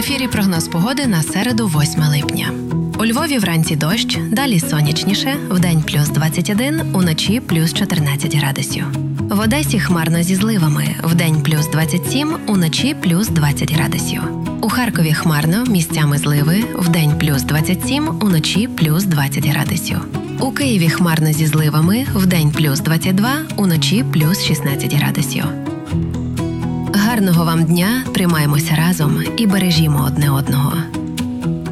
ефірі прогноз погоди на середу 8 липня. У Львові вранці дощ, далі сонячніше, вдень плюс 21, уночі плюс 14 градусів. В Одесі хмарно зі зливами, вдень плюс 27, уночі плюс 20 градусів. У Харкові хмарно, місцями зливи, вдень плюс 27, уночі плюс 20 градусів. У Києві хмарно зі зливами, вдень плюс 22, уночі плюс 16 градусів. Гарного вам дня, тримаємося разом і бережімо одне одного.